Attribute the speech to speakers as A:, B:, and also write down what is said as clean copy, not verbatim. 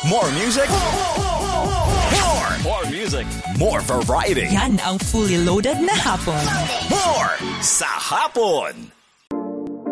A: More music. More music. More variety.
B: Yan ang fully loaded na hapon.
A: More sa hapon.